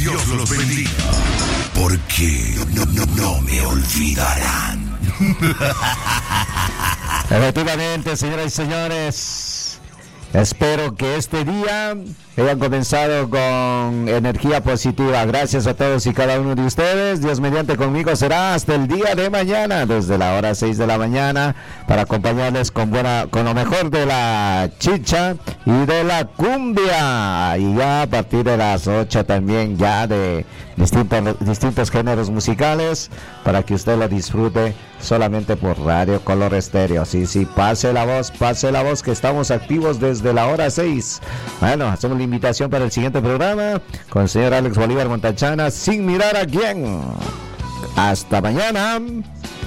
Dios los bendiga. Porque no me olvidarán. Efectivamente, señoras y señores, espero que este día hayan comenzado con energía positiva. Gracias a todos y cada uno de ustedes. Dios mediante conmigo será hasta el día de mañana, desde la hora 6 de la mañana, para acompañarles con lo mejor de la chicha y de la cumbia. Y ya a partir de las 8 también ya de distintos géneros musicales, para que usted lo disfrute solamente por Radio Color Estéreo. Sí, pase la voz que estamos activos desde la hora 6. Bueno, hacemos la invitación para el siguiente programa con el señor Alex Bolívar Montachana, sin mirar a quién. Hasta mañana.